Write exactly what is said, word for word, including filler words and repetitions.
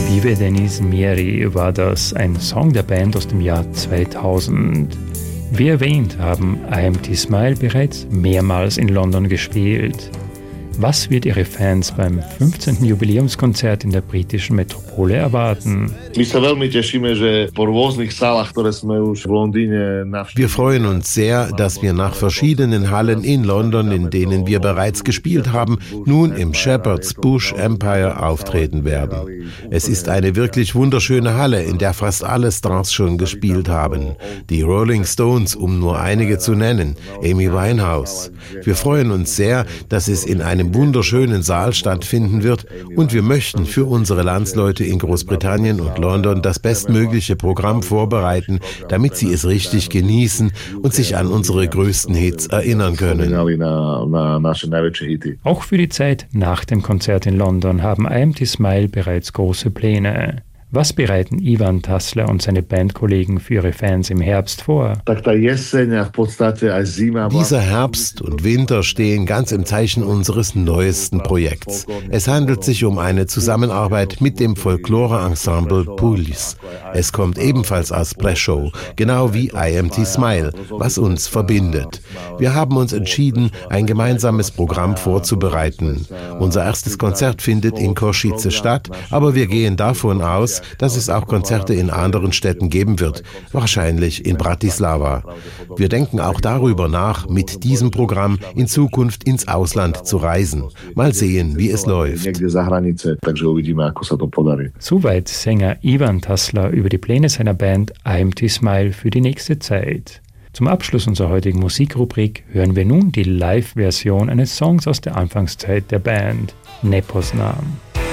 Vive Denis Mieri war das, ein Song der Band aus dem Jahr zweitausend. Wie erwähnt, haben I Am T Smile bereits mehrmals in London gespielt. Was wird Ihre Fans beim fünfzehnten Jubiläumskonzert in der britischen Metropole erwarten? Wir freuen uns sehr, dass wir nach verschiedenen Hallen in London, in denen wir bereits gespielt haben, nun im Shepherd's Bush Empire auftreten werden. Es ist eine wirklich wunderschöne Halle, in der fast alle Stars schon gespielt haben. Die Rolling Stones, um nur einige zu nennen, Amy Winehouse. Wir freuen uns sehr, dass es in einem wunderschönen Saal stattfinden wird und wir möchten für unsere Landsleute in Großbritannien und London das bestmögliche Programm vorbereiten, damit sie es richtig genießen und sich an unsere größten Hits erinnern können. Auch für die Zeit nach dem Konzert in London haben I Am T Smile bereits große Pläne. Was bereiten Ivan Tassler und seine Bandkollegen für ihre Fans im Herbst vor? Dieser Herbst und Winter stehen ganz im Zeichen unseres neuesten Projekts. Es handelt sich um eine Zusammenarbeit mit dem Folklore-Ensemble Pulis. Es kommt ebenfalls aus Breslau, genau wie I Am T Smile, was uns verbindet. Wir haben uns entschieden, ein gemeinsames Programm vorzubereiten. Unser erstes Konzert findet in Košice statt, aber wir gehen davon aus, dass es auch Konzerte in anderen Städten geben wird, wahrscheinlich in Bratislava. Wir denken auch darüber nach, mit diesem Programm in Zukunft ins Ausland zu reisen. Mal sehen, wie es läuft. Soweit Sänger Ivan Tassler über die Pläne seiner Band I Am T Smile für die nächste Zeit. Zum Abschluss unserer heutigen Musikrubrik hören wir nun die Live-Version eines Songs aus der Anfangszeit der Band, Nepoznam.